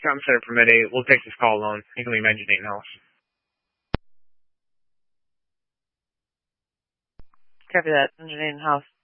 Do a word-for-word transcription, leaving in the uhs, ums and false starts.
Tom Center from Med eight. We'll take this call alone. You can leave engine eight now. Copy that. Engine eight in house.